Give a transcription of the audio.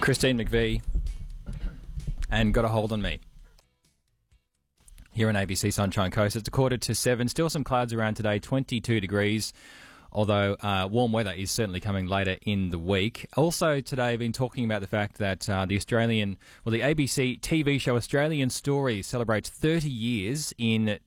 Christine McVie and Got a Hold on Me. Here on ABC Sunshine Coast, it's 6:45. Still some clouds around today, 22 degrees. Although warm weather is certainly coming later in the week. Also today, I've been talking about the fact that the ABC TV show Australian Story celebrates 30 years in